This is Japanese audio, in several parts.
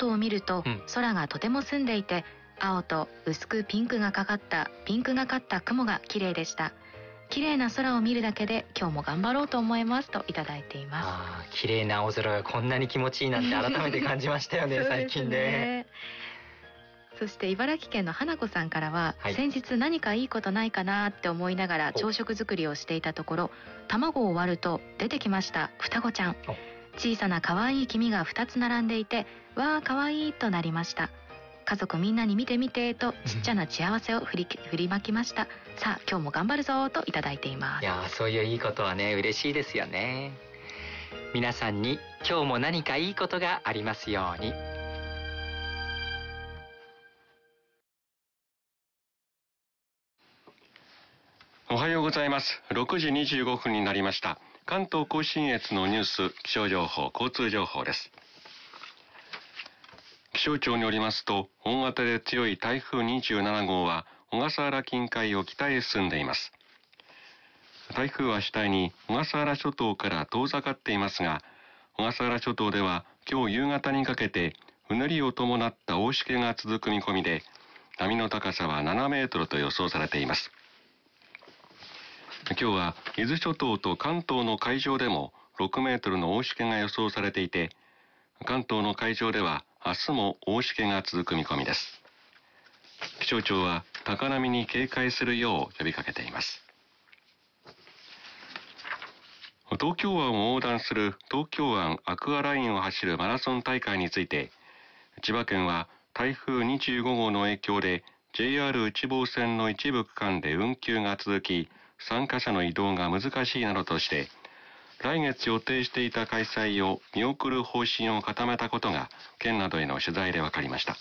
外を見ると、空がとても澄んでいて、青と薄くピンクがかかった雲が綺麗でした。綺麗な空を見るだけで今日も頑張ろうと思いますといただいています。 綺麗な青空がこんなに気持ちいいなんて改めて感じましたよね最近ね。 そして茨城県の花子さんからは、先日何かいいことないかなって思いながら朝食作りをしていたところ、卵を割ると出てきました双子ちゃん。小さな可愛い黄身が2つ並んでいて、わー可愛いとなりました。家族みんなに見て見てとちっちゃな幸せを振りまきました。さあ今日も頑張るぞといただいています。 いやそういういいことはね嬉しいですよね。皆さんに今日も何かいいことがありますように。 おはようございます。6時25分になりました。関東甲信越のニュース、気象情報、交通情報です。気象庁によりますと、大型で強い台風27号は小笠原近海を北へ進んでいます。台風は次第に小笠原諸島から遠ざかっていますが、小笠原諸島では今日夕方にかけてうねりを伴った大しけが続く見込みで、波の高さは7メートルと予想されています。今日は伊豆諸島と関東の海上でも6メートルの大しけが予想されていて、関東の海上では明日も大しけが続く見込みです。気象庁は高波に警戒するよう呼びかけています。東京湾を横断する東京湾アクアラインを走るマラソン大会について、千葉県は台風25号の影響で JR 内房線の一部区間で運休が続き、参加者の移動が難しいなどとして、来月予定していた開催を見送る方針を固めたことが県などへの取材で分かりました。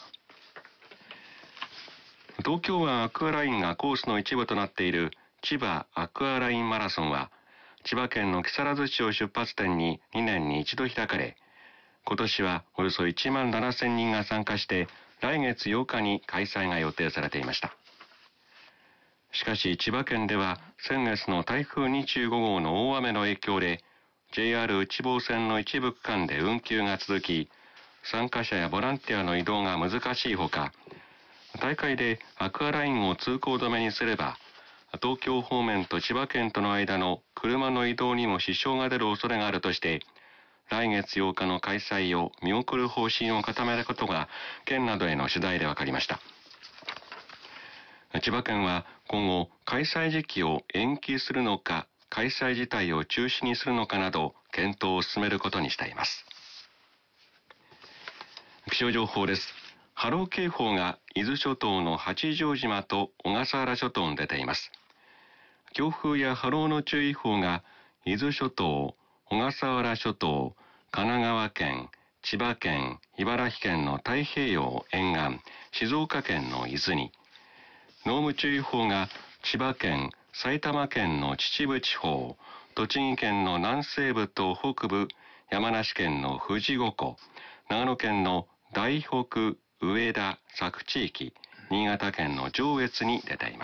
東京湾アクアラインがコースの一部となっている千葉アクアラインマラソンは、千葉県の木更津市を出発点に2年に一度開かれ、今年はおよそ1万7000人が参加して来月8日に開催が予定されていました。しかし千葉県では先月の台風25号の大雨の影響で JR 内房線の一部区間で運休が続き、参加者やボランティアの移動が難しいほか、大会でアクアラインを通行止めにすれば、東京方面と千葉県との間の車の移動にも支障が出る恐れがあるとして、来月8日の開催を見送る方針を固めたことが県などへの取材で分かりました。千葉県は今後開催時期を延期するのか開催自体を中止にするのかなど検討を進めることにしています。気象情報です。波浪警報が伊豆諸島の八丈島と小笠原諸島に出ています。強風や波浪の注意報が伊豆諸島、小笠原諸島、神奈川県、千葉県、茨城県の太平洋沿岸、静岡県の伊豆に、濃霧注意報が千葉県、埼玉県の秩父地方、栃木県の南西部と北部、山梨県の富士五湖、長野県の大北、上田、佐久地域、新潟県の上越に出ています。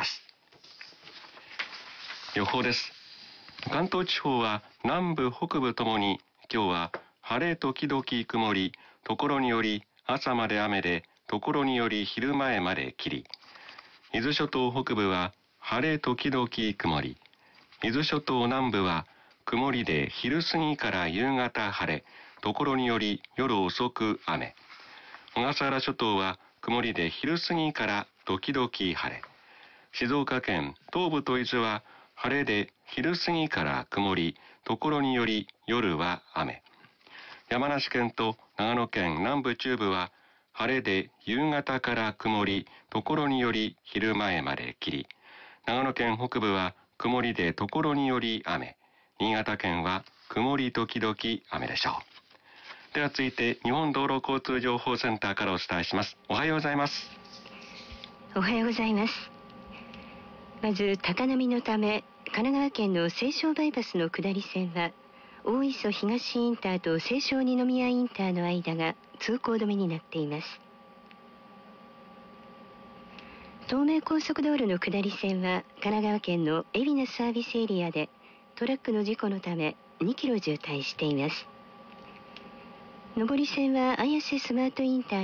予報です。関東地方は南部北部ともに今日は晴れ時々曇り、ところにより朝まで雨で、ところにより昼前まで霧。伊豆諸島北部は晴れ時々曇り、伊豆諸島南部は曇りで昼過ぎから夕方晴れ、ところにより夜遅く雨。小笠原諸島は曇りで昼過ぎから時々晴れ。静岡県東部と伊豆は晴れで昼過ぎから曇り、ところにより夜は雨。山梨県と長野県南部中部は晴れで夕方から曇り、ところにより昼前まで霧。長野県北部は曇りでところにより雨。新潟県は曇り時々雨でしょう。では続いて日本道路交通情報センターからお伝えします。おはようございます。 おはようございます。まず高波のため神奈川県の西湘バイパスの下り線は大磯東インターと西湘二宮インターの間が通行止めになっています。東名高速道路の下り線は神奈川県の海老名サービスエリアでトラックの事故のため2キロ渋滞しています。上り線は綾瀬スマートインター